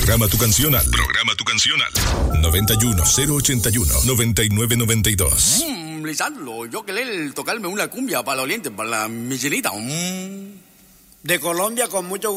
Programa tu canción al 91081-9992. Lisandro, yo querer tocarme una cumbia para la oriente, para la Michelita. De Colombia con mucho gusto.